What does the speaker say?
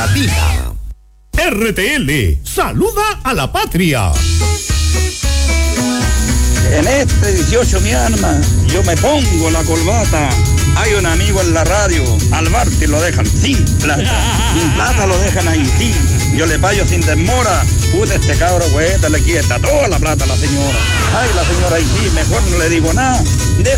Latina. RTL, saluda a la patria. En este 18, mi alma, yo me pongo la corbata. Hay un amigo en la radio, al Barty lo dejan sin plata lo dejan ahí, sí. Yo le pago sin demora. Puta, este cabro, güey, le quieta toda la plata a la señora. Ay, la señora ahí sí, mejor no le digo nada.